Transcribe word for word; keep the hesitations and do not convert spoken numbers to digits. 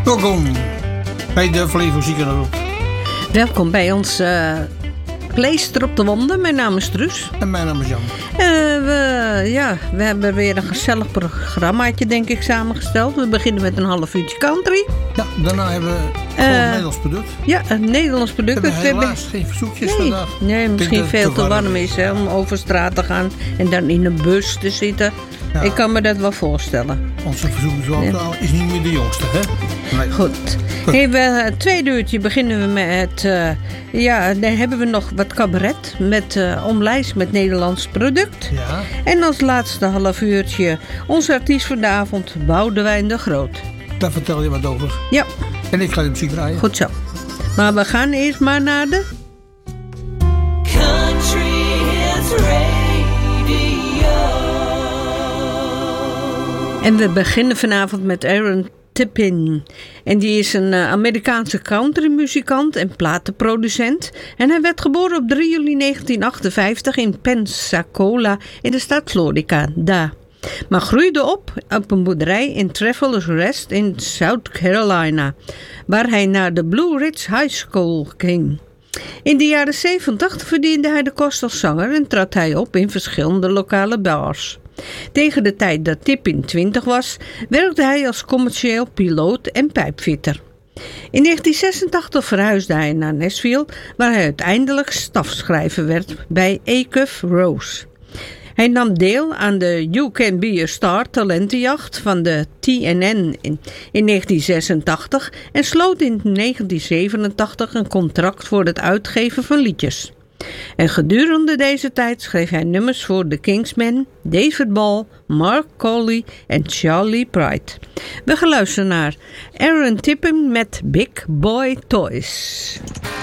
Welkom bij de Flevo Ziekenhuis. Welkom bij ons uh, Pleister op de Wonden. Mijn naam is Truus. En mijn naam is Jan. Uh, we, ja, we hebben weer een gezellig programmaatje, denk ik, samengesteld. We beginnen met een half uurtje country. Ja, daarna hebben we uh, een Nederlands product. Ja, een Nederlands product. We hebben helaas geen verzoekjes nee, vandaag. Nee, misschien veel te warm is hè, om over straat te gaan en dan in een bus te zitten. Ja. Ik kan me dat wel voorstellen. Onze verzoekingsauto is niet meer de jongste, hè? Nee. Goed. Goed. Hey, we, het tweede uurtje beginnen we met... Uh, ja, dan hebben we nog wat cabaret met uh, omlijst met Nederlands product. Ja. En als laatste half uurtje onze artiest van de avond, Boudewijn de Groot. Daar vertel je wat over. Ja. En ik ga de muziek draaien. Goed zo. Maar we gaan eerst maar naar de... Country Hits Radio. En we beginnen vanavond met Aaron Tippin. En die is een uh, Amerikaanse countrymuzikant en platenproducent. En hij werd geboren op drie juli negentien achtenvijftig in Pensacola in de staat Florida. Daar. Maar groeide op op een boerderij in Travelers Rest in South Carolina, waar hij naar de Blue Ridge High School ging. In de jaren zeventig verdiende hij de kost als zanger en trad hij op in verschillende lokale bars. Tegen de tijd dat Tippin twintig was, werkte hij als commercieel piloot en pijpfitter. In negentien zesentachtig verhuisde hij naar Nashville, waar hij uiteindelijk stafschrijver werd bij Acuff Rose. Hij nam deel aan de You Can Be a Star talentenjacht van de T N N in, in negentien zesentachtig en sloot in negentien zevenentachtig een contract voor het uitgeven van liedjes. En gedurende deze tijd schreef hij nummers voor The Kingsmen, David Ball, Mark Coley en Charlie Pride. We gaan luisteren naar Aaron Tippin met Big Boy Toys.